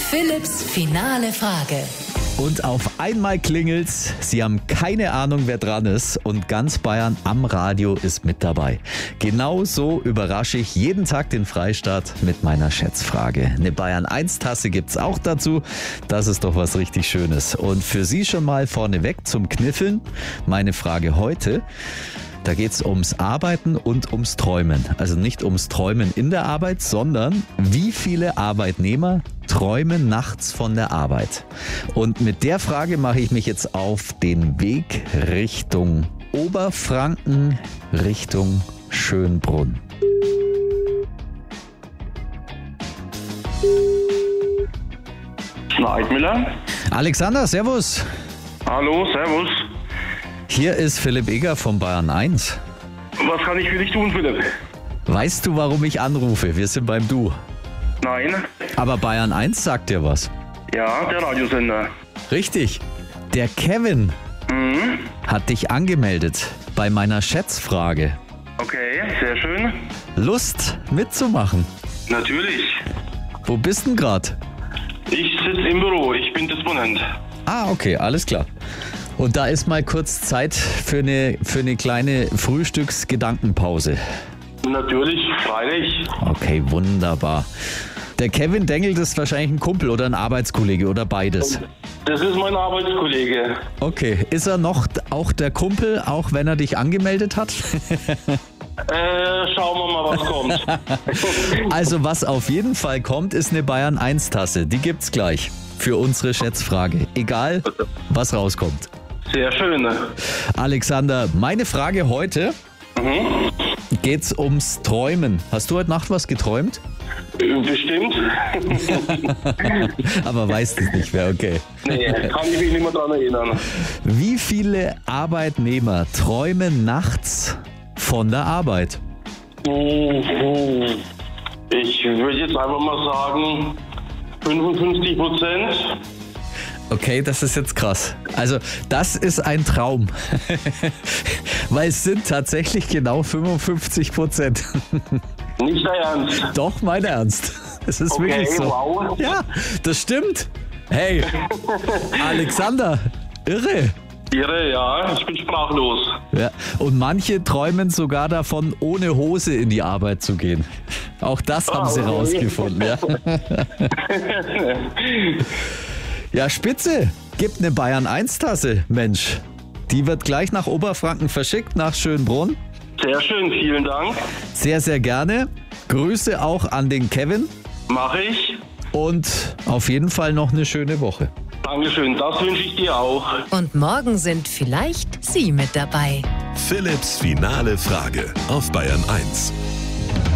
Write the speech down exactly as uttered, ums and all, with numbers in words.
Philipps finale Frage. Und auf einmal klingelt's. Sie haben keine Ahnung, wer dran ist. Und ganz Bayern am Radio ist mit dabei. Genau so überrasche ich jeden Tag den Freistaat mit meiner Schätzfrage. Eine Bayern eins Tasse gibt's auch dazu. Das ist doch was richtig Schönes. Und für Sie schon mal vorneweg zum Kniffeln. Meine Frage heute. Da geht's ums Arbeiten und ums Träumen. Also nicht ums Träumen in der Arbeit, sondern wie viele Arbeitnehmer träumen nachts von der Arbeit? Und mit der Frage mache ich mich jetzt auf den Weg Richtung Oberfranken, Richtung Schönbrunn. Schneidmüller. Alexander, servus. Hallo, servus. Hier ist Philipp Egger von Bayern eins. Was kann ich für dich tun, Philipp? Weißt du, warum ich anrufe? Wir sind beim Du. Nein. Aber Bayern eins sagt dir was. Ja, der Radiosender. Richtig. Der Kevin Mhm. hat dich angemeldet bei meiner Schätzfrage. Okay, sehr schön. Lust mitzumachen? Natürlich. Wo bist denn grad? Ich sitze im Büro, ich bin Disponent. Ah, okay, alles klar. Und da ist mal kurz Zeit für eine, für eine kleine Frühstücksgedankenpause. Natürlich, freilich. Okay, wunderbar. Der Kevin Dengelt ist wahrscheinlich ein Kumpel oder ein Arbeitskollege oder beides. Das ist mein Arbeitskollege. Okay, ist er noch auch der Kumpel, auch wenn er dich angemeldet hat? Äh, schauen wir mal, was kommt. Also was auf jeden Fall kommt, ist eine Bayern eins Tasse. Die gibt's gleich für unsere Schätzfrage. Egal, was rauskommt. Sehr schön. Alexander, meine Frage heute Mhm. geht's ums Träumen. Hast du heute Nacht was geträumt? Bestimmt. Aber weißt es nicht mehr, okay. Nee, kann ich mich nicht mehr dran erinnern. Wie viele Arbeitnehmer träumen nachts von der Arbeit? Mhm. Ich würde jetzt einfach mal sagen, fünfundfünfzig Prozent. Okay, das ist jetzt krass. Also das ist ein Traum. Weil es sind tatsächlich genau fünfundfünfzig Prozent. Nicht der Ernst. Doch, mein Ernst. Es ist Okay, wirklich so. wow. Ja, das stimmt. Hey, Alexander, irre. Irre, ja, ich bin sprachlos. Ja, und manche träumen sogar davon, ohne Hose in die Arbeit zu gehen. Auch das haben Ah, sie okay. rausgefunden. Ja. Ja, spitze. Gibt eine Bayern eins Tasse, Mensch. Die wird gleich nach Oberfranken verschickt, nach Schönbrunn. Sehr schön, vielen Dank. Sehr, sehr gerne. Grüße auch an den Kevin Mache ich. und auf jeden Fall noch eine schöne Woche. Dankeschön, das wünsche ich dir auch. Und morgen sind vielleicht Sie mit dabei. Philipps finale Frage auf Bayern eins.